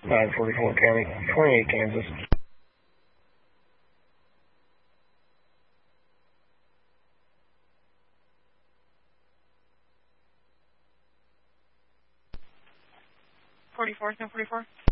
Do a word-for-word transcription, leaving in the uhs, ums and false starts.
nine forty-four County, twenty-eight Kansas. forty-four, ten forty-four.